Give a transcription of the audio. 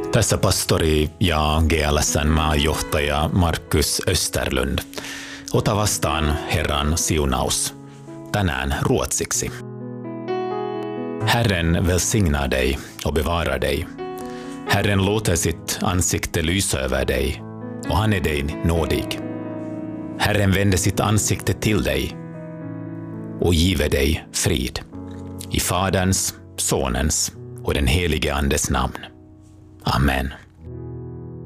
Tässä pastori ja GLS:n maajohtaja Markus Österlund. Ota vastaan Herran siunaus. Tänään ruotsiksi. Herren välsignar dig och bevarar dig. Herren låter sitt ansikte lysa över dig och han är dig nådig. Herren vänder sitt ansikte till dig och giver dig frid. I Faderns, Sonens och den helige Andes namn. Amen.